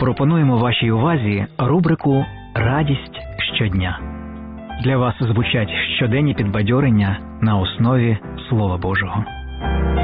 пропонуємо вашій увазі рубрику «Радість щодня». Для вас звучать щоденні підбадьорення на основі Слова Божого.